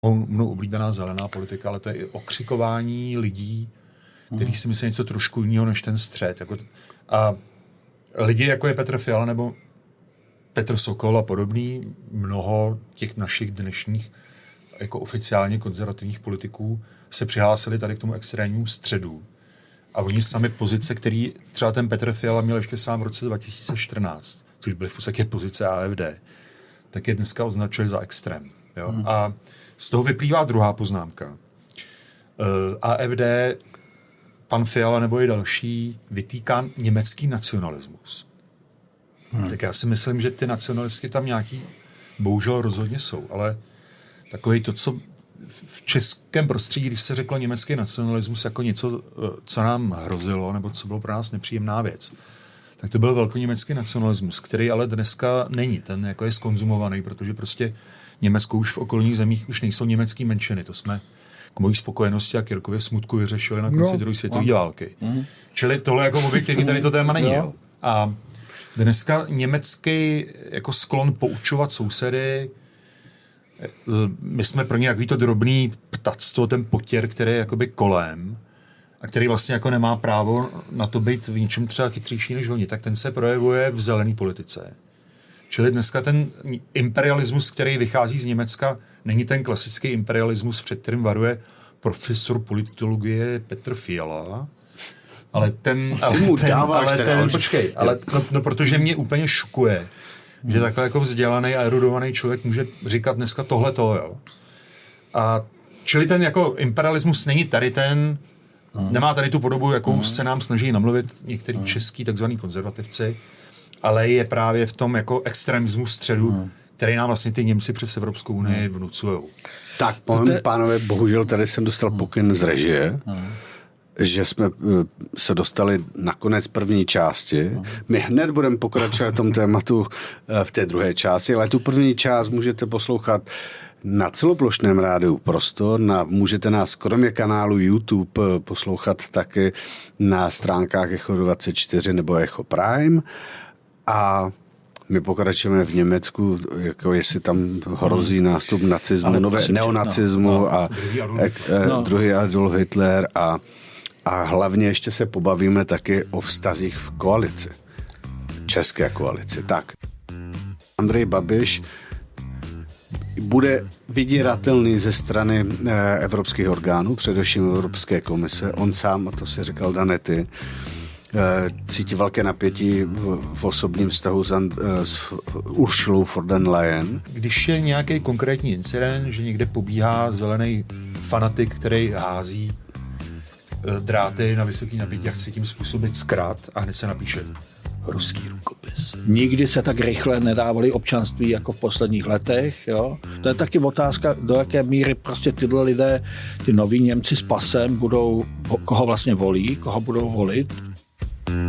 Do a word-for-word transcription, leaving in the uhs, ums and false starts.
mnou oblíbená zelená politika, ale to je i okřikování lidí, kteří si myslí něco trošku jiného než ten střed. Jako t- a lidi, jako je Petr Fiala nebo Petr Sokol a podobný, mnoho těch našich dnešních jako oficiálně konzervativních politiků se přihlásili tady k tomu extrémnímu středu. A oni sami pozice, který třeba ten Petr Fiala měl ještě sám v roce dva tisíce čtrnáct, což byly v podstatě pozice A F D, tak je dneska označuje za extrém. Jo? Hmm. A z toho vyplývá druhá poznámka. Uh, A F D, pan Fiala nebo i další, vytýká německý nacionalismus. Hmm. Tak já si myslím, že ty nacionalisti tam nějaký bohužel rozhodně jsou, ale takový to, co v českém prostředí, když se řeklo německý nacionalismus jako něco, co nám hrozilo, nebo co bylo pro nás nepříjemná věc, tak to byl velkoněmecký nacionalismus, který ale dneska není. Ten jako je skonzumovaný, protože prostě Německo už v okolních zemích už nejsou německý menšiny. To jsme k mojí spokojenosti a Kirkově smutku vyřešili na konci no, druhé světové války. Mm. Čili tohle jako objektivní tady to téma není. Jo. A dneska německý jako sklon poučovat sousedy, my jsme pro ně jaký to drobný ptactvo, ten potěr, který je jakoby kolem a který vlastně jako nemá právo na to být v něčem třeba chytřejší než oni, tak ten se projevuje v zelené politice. Čili dneska ten imperialismus, který vychází z Německa, není ten klasický imperialismus, před kterým varuje profesor politologie Petr Fiala, ale ten... Ale ten, ale ten počkej, ale, no, no, protože mě úplně šokuje, že takhle jako vzdělaný a erudovaný člověk může říkat dneska tohleto, jo. A čili ten jako imperialismus není tady ten, hmm. nemá tady tu podobu, jakou hmm. se nám snaží namluvit některý hmm. český takzvaný konzervativci, ale je právě v tom jako extremismu středu, hmm. který nám vlastně ty Němci přes Evropskou unii hmm. vnucujou. Tak, pane, pánové, bohužel tady jsem dostal pokyn z režie, hmm. že jsme se dostali na konec první části. My hned budeme pokračovat v tom tématu v té druhé části, ale tu první část můžete poslouchat na celoplošném rádiu Prostor, na, můžete nás kromě kanálu YouTube poslouchat taky na stránkách Echo dvacet čtyři nebo Echo Prime a my pokračujeme v Německu, jako jestli tam hrozí nástup nacismu, nové, neonacismu no, a, druhý Adolf, a, no. druhý Adolf Hitler a A hlavně ještě se pobavíme taky o vztazích v koalici. České koalici. Tak. Andrej Babiš bude vydíratelný ze strany evropských orgánů, především Evropské komise. On sám, a to si říkal Danety, cítí velké napětí v osobním vztahu s, s Ursulou von der Leyen. Když je nějaký konkrétní incident, že někde pobíhá zelený fanatik, který hází dráty na vysoký napětí a chce tím způsobit zkrát a hned se napíše ruský rukopis. Nikdy se tak rychle nedávali občanství jako v posledních letech. Jo? To je taky otázka, do jaké míry prostě tyhle lidé, ty noví Němci s pasem, budou, koho vlastně volí, koho budou volit.